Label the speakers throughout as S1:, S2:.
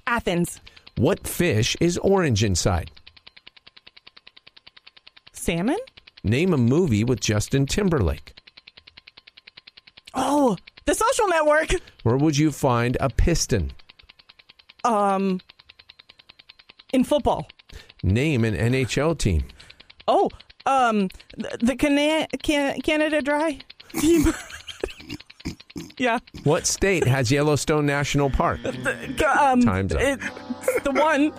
S1: Athens.
S2: What fish is orange inside?
S1: Salmon?
S2: Name a movie with Justin Timberlake.
S1: Oh, The Social Network.
S2: Where would you find a piston?
S1: In football.
S2: Name an NHL team.
S1: Oh, the Canada Dry team. Yeah.
S2: What state has Yellowstone National Park? Time's up.
S1: It's the one.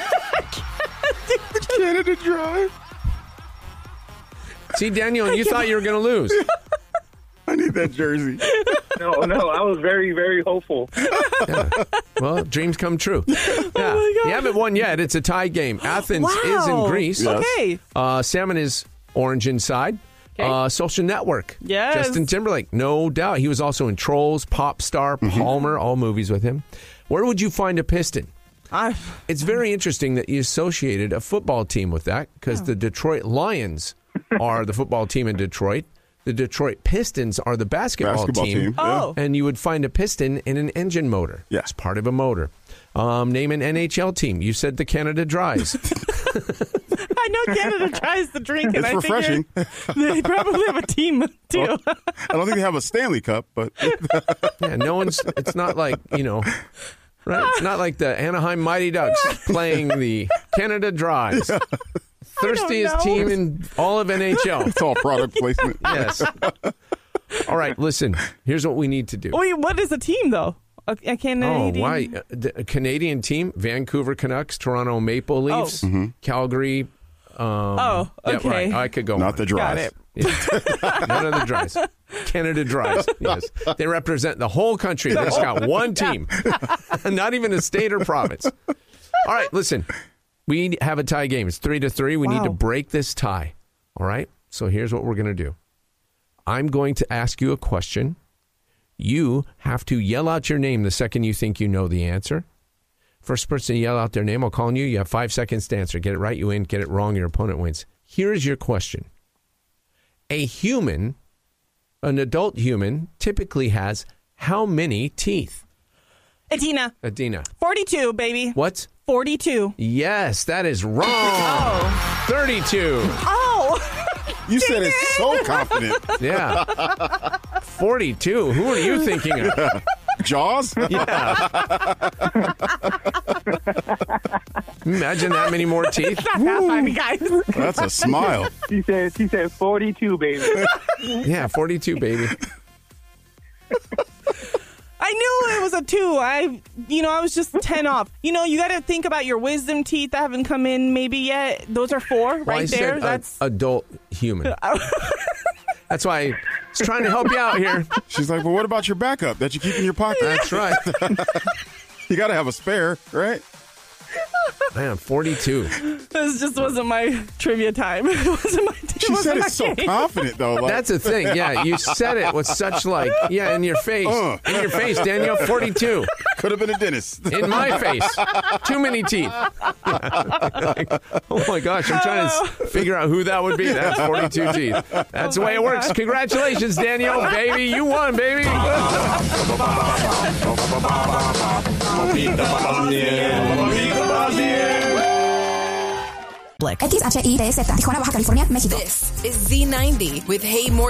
S3: Canada Dry.
S2: See, Daniel, you thought you were going to lose.
S3: I need that jersey.
S4: No, I was very, very hopeful.
S2: Yeah. Well, dreams come true. Yeah. You haven't won yet. It's a tie game. Athens is in Greece.
S3: Yes.
S1: Okay.
S2: Salmon is orange inside.
S1: Okay.
S2: Social Network.
S1: Yes.
S2: Justin Timberlake, no doubt. He was also in Trolls, Pop Star, Palmer, all movies with him. Where would you find a piston? It's very interesting that you associated a football team with that because the Detroit Lions are the football team in Detroit. The Detroit Pistons are the basketball team.
S1: Oh.
S2: And you would find a piston in an engine motor.
S3: Yeah.
S2: It's part of a motor. Name an NHL team. You said the Canada Dries.
S1: I know Canada tries the drink, and
S3: It's
S1: I
S3: refreshing.
S1: They probably have a team too.
S3: I don't think they have a Stanley Cup, but
S2: Yeah, it's not like, right? It's not like the Anaheim Mighty Ducks playing the Canada Dries. Thirstiest team in all of NHL.
S3: it's all product placement.
S2: Yes. All right, listen. Here's what we need to do.
S1: Wait, what is a team though? A Canadian?
S2: Oh, why? The Canadian team, Vancouver Canucks, Toronto Maple Leafs, Calgary.
S1: Okay.
S2: Yeah, right. I could go
S3: Not
S2: on.
S3: the
S1: Got
S3: Dries.
S1: it.
S2: Yeah. None of the Dries. Canada Dries. Yes. They represent the whole country. They just got one team. Not even a state or province. All right, listen. We have a tie game. It's 3-3. We need to break this tie. All right? So here's what we're going to do. I'm going to ask you a question. You have to yell out your name the second you think you know the answer. First person to yell out their name, I'll call on you. You have 5 seconds to answer. Get it right, you win. Get it wrong, your opponent wins. Here's your question. A human, an adult human, typically has how many teeth?
S1: Adina. 42, baby.
S2: What?
S1: 42.
S2: Yes, that is wrong. 32.
S1: Oh.
S3: You said it so confident.
S2: Yeah. 42. Who are you thinking of?
S3: Jaws?
S2: Yeah. Imagine that many more teeth.
S1: Not that funny, guys.
S3: That's a smile.
S4: She said 42, baby.
S2: Yeah, 42, baby.
S1: I knew it was a 2. I was just 10 off. You got to think about your wisdom teeth that haven't come in maybe yet. Those are 4 right there.
S2: That's adult human. That's why I was trying to help you out here.
S3: She's like, well, what about your backup that you keep in your pocket?
S2: That's right.
S3: You got to have a spare, right?
S2: Man, 42.
S1: This just wasn't my trivia time. It wasn't my
S3: She said it so confident, though. Like,
S2: That's the thing. Yeah, you said it with such in your face. In your face, Daniel, 42.
S3: could have been a dentist.
S2: In my face. Too many teeth. Oh, my gosh. I'm trying to figure out who that would be. That's 42 teeth. That's the way it works. Congratulations, Daniel. Baby, you won, baby.
S5: XHITS, Tijuana, Baja California, México.
S6: This is Z90 with Hey Morton.